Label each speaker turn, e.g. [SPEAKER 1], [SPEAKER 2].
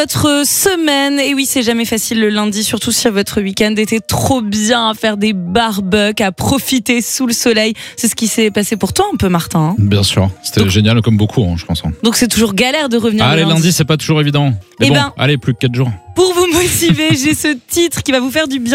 [SPEAKER 1] Votre semaine, et oui, c'est jamais facile le lundi, surtout si votre week-end était trop bien à faire des barbecues, à profiter sous le soleil. C'est ce qui s'est passé pour toi un peu, Martin. Hein.
[SPEAKER 2] Bien sûr, c'était génial comme beaucoup, je pense.
[SPEAKER 1] Donc c'est toujours galère de revenir le
[SPEAKER 2] les
[SPEAKER 1] lundi.
[SPEAKER 2] lundis, c'est pas toujours évident. Mais
[SPEAKER 1] Eh
[SPEAKER 2] bon,
[SPEAKER 1] ben,
[SPEAKER 2] allez, plus que 4 jours.
[SPEAKER 1] Pour vous motiver, j'ai ce titre qui va vous faire du bien.